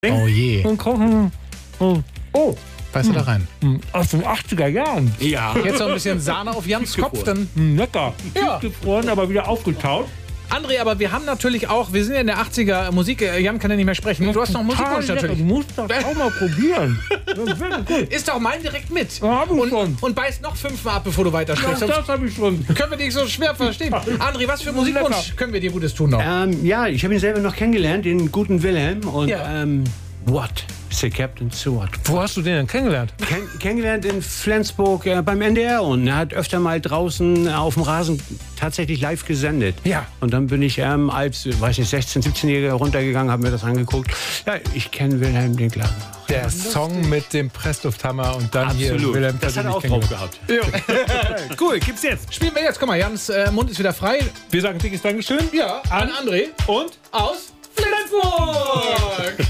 Oh je. Und kochen. Oh. Beißt du da rein? Aus den 80er Jahren. Ja. Jetzt noch ein bisschen Sahne auf Jans Kopf, dann. Lecker. Ja. Gefroren, aber wieder aufgetaut. André, aber wir haben natürlich auch, wir sind ja in der 80er Musik, Jan kann ja nicht mehr sprechen. Du hast noch Musikwunsch natürlich. Du musst das auch mal probieren. Ist doch mein direkt mit. Ja, hab ich schon. Und beißt noch 5-mal ab, bevor du weiter Ja, sprichst. das habe ich schon. Können wir dich so schwer verstehen. André, was für Musikwunsch können wir dir Gutes tun noch? Ja, ich habe ihn selber noch kennengelernt, den guten Wilhelm. Und Ja. What? Sir Captain Stewart. Wo hast du den denn kennengelernt? Kennengelernt in Flensburg beim NDR und er hat öfter mal draußen auf dem Rasen tatsächlich live gesendet. Ja. Und dann bin ich als, weiß nicht, 16-, 17-Jähriger runtergegangen, habe mir das angeguckt. Ja, ich kenne Wilhelm den Klagen. Der Song mit dem Presslufthammer und dann hier Wilhelm Das hat er auch persönlich drauf gehabt. Cool, gibt's jetzt. Spielen wir jetzt. Guck mal, Jans Mund ist wieder frei. Wir sagen dickes Dankeschön. Ja, an André. Und? Aus.